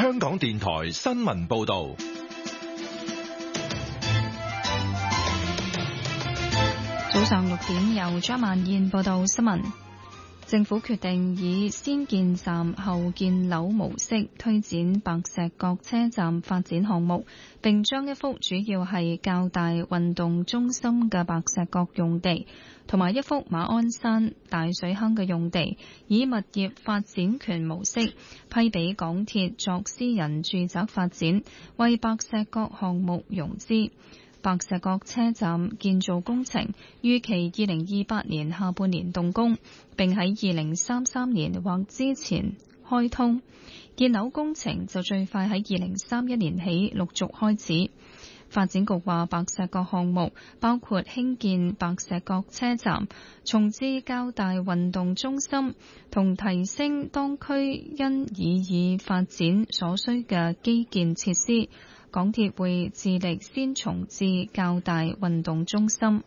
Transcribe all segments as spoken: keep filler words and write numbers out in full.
香港電台新聞報道。 早上六點，由張曼燕報道新聞。政府決定以先建站後建樓模式推展白石角車站發展項目，並將一幅主要係較大運動中心嘅白石角用地，同埋一幅馬鞍山大水坑嘅用地，以物業發展權模式批俾港鐵作私人住宅發展，為白石角項目融資。白石角車站建造工程預期二零二八年下半年動工，並喺二零三三年或之前開通。建樓工程就最快喺二零三一年起陸續開始。發展局話，白石角項目包括興建白石角車站、重置較大運動中心同提升當區因以以發展所需嘅基建設施。港鐵會致力先重置較大運動中心。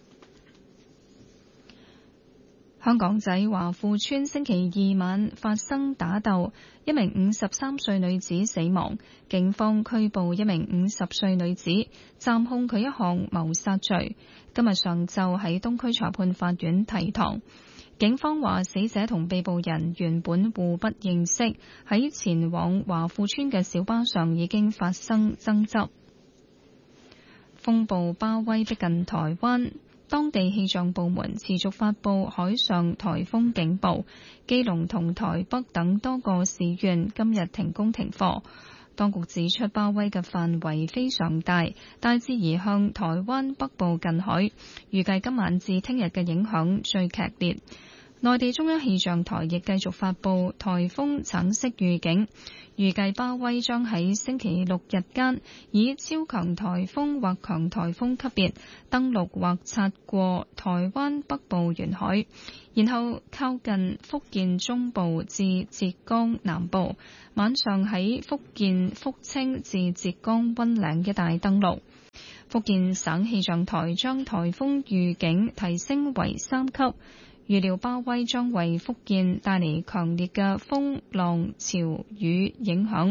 香港仔華富邨星期二晚發生打鬥，一名五十三歲女子死亡，警方拘捕一名五十歲女子，暫控佢一項謀殺罪。今日上晝喺東區裁判法院提堂。警方話，死者同被捕人原本互不認識，喺前往華富邨嘅小巴上已經發生爭執。風暴巴威逼近台灣，當地氣象部門持續發布海上颱風警報，基隆同台北等多個市縣今日停工停課。當局指出，巴威嘅範圍非常大，大致移向台灣北部近海，預計今晚至聽日嘅影響最劇烈。內地中央氣象台亦繼續發布颱風橙色預警，預計巴威將喺星期六日間以超強颱風或強颱風級別登陸或擦過台灣北部沿海，然後靠近福建中部至浙江南部，晚上喺福建福清至浙江溫嶺一帶登陸。福建省氣象台將颱風預警提升為三級。預料巴威將為福建帶嚟強烈嘅風浪潮雨影響，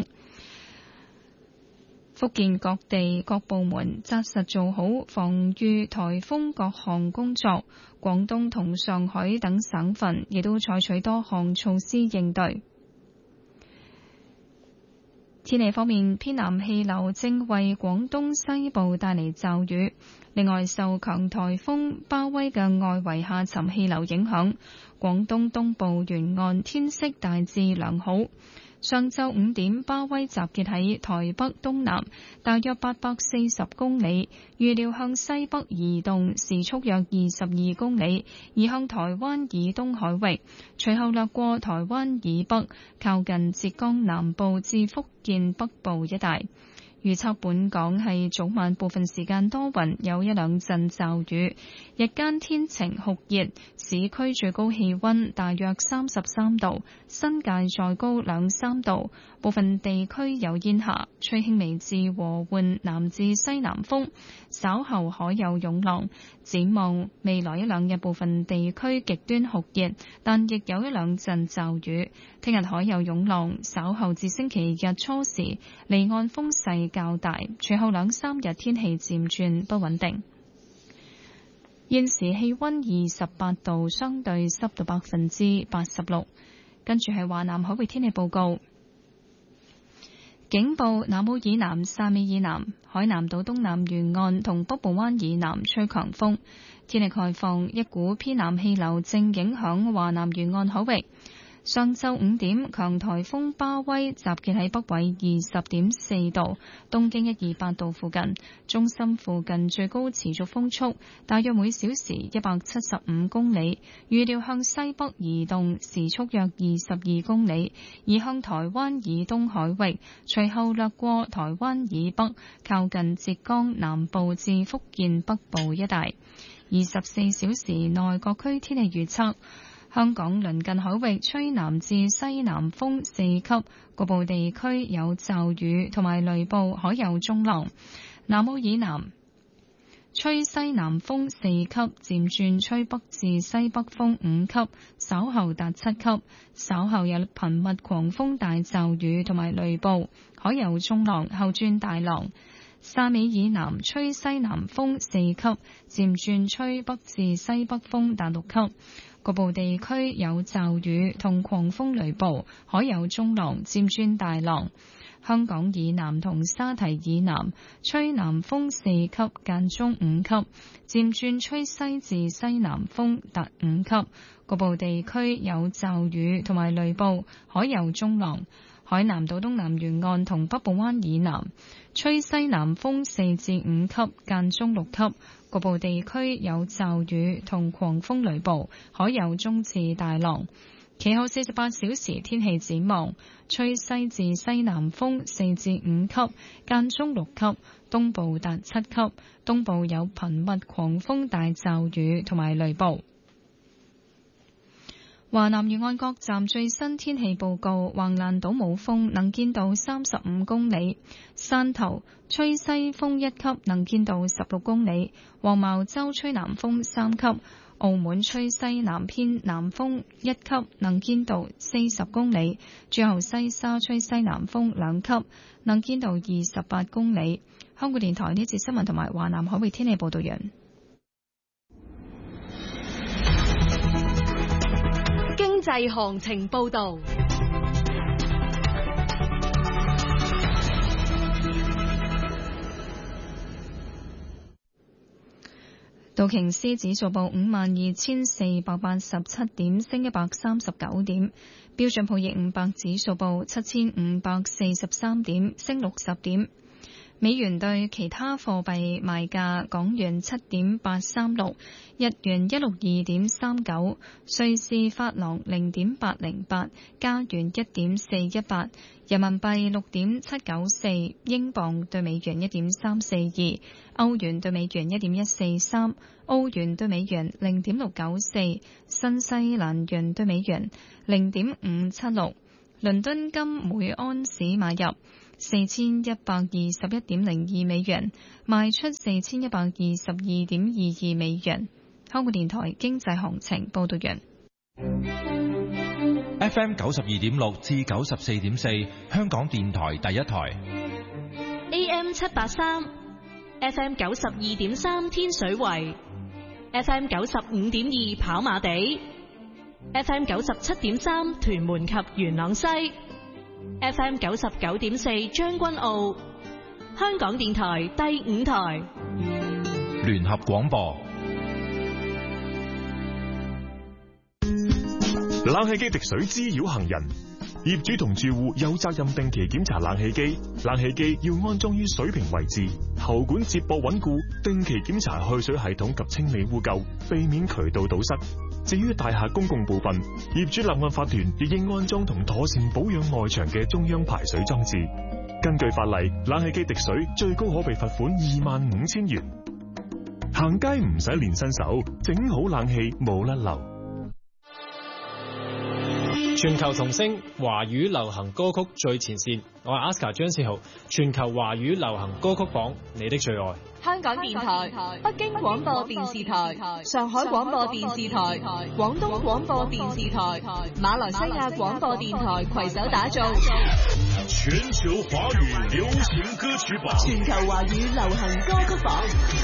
福建各地各部門紮實做好防禦颱風各項工作，廣東同上海等省份亦都採取多項措施應對。天氣方面，偏南氣流正為廣東西部帶嚟驟雨。另外，受強颱風巴威嘅外圍下沉氣流影響，廣東東部沿岸天色大致良好。上晝五點，巴威集結喺台北東南，大約八百四十公里，預料向西北移動，時速約二十二公里，移向台灣以東海域，隨後掠過台灣以北，靠近浙江南部至福建北部一帶。預測本港係早晚部分時間多雲，有一兩陣驟雨，日間天晴酷熱，市區最高氣溫大約三十三度，新界再高兩三度，部分地區有煙霞，吹輕微至和緩南至西南風，稍後可有湧浪。展望未來一兩日，部分地區極端酷熱，但亦有一兩陣驟雨。聽日可有湧浪，稍後至星期日初時離岸風勢較大，隨後兩三日天氣漸轉不穩定。現時氣溫二十八度，相對濕度百分之八十六。跟住係華南海域天氣報告。警報：南澳以南、汕尾以南、海南島東南沿岸同北部灣以南吹強風。天氣概況：一股偏南氣流正影響華南沿岸海域。上晝五點，強颱風巴威集結喺北緯二十點四度、東經一二八度附近，中心附近最高持續風速大約每小時一百七十五公里，預料向西北移動，時速約二十二公里，移向台灣以東海域，隨後掠過台灣以北，靠近浙江南部至福建北部一帶。二十四小時內各區天氣預測。香港鄰近海域吹南至西南風四級，局部地區有驟雨同埋雷暴，海有中浪。南澳以南吹西南風四級，漸轉吹北至西北風五級，稍後達七級。稍後有頻密狂風大驟雨同埋雷暴，海有中浪，後轉大浪。汕尾以南吹西南風四級，漸轉吹北至西北風達六級。局部地區有驟雨同狂風雷暴，海有中浪，漸轉大浪。香港以南同沙堤以南吹南風四級，間中五級，漸轉吹西至西南風達五級。局部地區有驟雨同埋雷暴，海有中浪。海南島東南沿岸同北部灣以南吹西南風四至五級，間中六級。局部地區有驟雨同狂風雷暴，海有中至大浪。其後四十八小時天氣展望，吹西至西南風四至五級，間中六級，東部達七級，東部有頻密狂風大驟雨同埋雷暴。華南沿岸各站最新天氣報告：橫瀾島冇風，能見度三十五公里；汕頭吹西風一級，能見度十六公里；黃茅洲吹南風三級；澳門吹西南偏南風一級，能見度四十公里；最後西沙吹西南風兩級，能見度二十八公里。香港電台呢節新聞同埋華南海域天氣報道完。 經濟行情報道。 道瓊斯指數報五萬二千四百八十七點，升一百三十九點。標準普爾五百指數報七千五百四十三點，升六十點。美元對其他貨幣賣價：港元七點八三六，日元一六二點三九，瑞士法郎零點八零八，加元一點四一八，人民幣六點七九四，英鎊對美元一點三四二，歐元對美元一點一四三，澳元對美元零點六九四，新西蘭元對美元零點五七六。倫敦金每安士買入四千一百二十一點零二美元，賣出四千一百二十二點二二美元。香港電台經濟行情報道完。 F M 九十二點六至九十四點四，香港電台第一台。 A M 七八三，F M 九十二點三天水圍，F M 九十五點二跑馬地，F M 九十七點三屯門及元朗西。F M 九十九點四將軍澳，香港電台第五台聯合廣播。 冷氣機滴水滋擾行人，業主同住戶有責任定期檢查冷氣機，冷氣機要安裝於水平位置，喉管接駁穩固，定期檢查去水系統及清理污垢，避免渠道堵塞。至於大廈公共部分，業主立案法團亦應安裝同妥善保養外牆嘅中央排水裝置。根據法例，冷氣機滴水最高可被罰款二萬五千元。行街唔使練身手，整好冷氣冇甩漏。 全球同聲華語流行歌曲最前線，我係 Aska 張志豪，全球華語流行歌曲榜你的最愛。 香港電台、北京廣播電視台、上海廣播電視台、廣東廣播電視台、馬來西亞廣播電台攜手打造全球華語流行歌曲榜， 全球華語流行歌曲榜。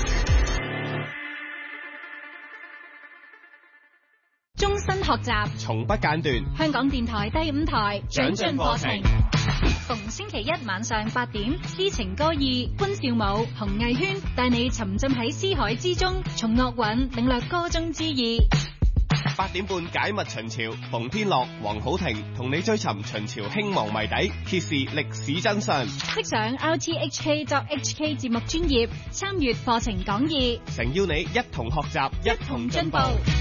終身學習， 從不間斷。 香港電台第五台長進課程， 逢星期一晚上八點，詩情歌意，潘少武、洪藝軒帶你沉浸喺詩海之中，從樂韻領略歌中之意。 八點半解密秦朝，馮天樂、黃好婷同你追尋秦朝興亡謎底，揭示歷史真相。 即上 R T H K dot H K 節目專頁，參閱課程講義， 誠邀你一同學習，一同進步。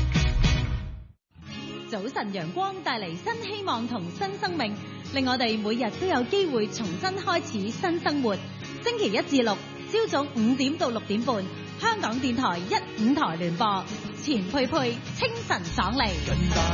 早晨陽光帶嚟新希望同新生命，令我哋每日都有機會重新開始新生活。星期一至六，朝早五點到六點半，香港電台一五台聯播，錢佩佩清晨爽利。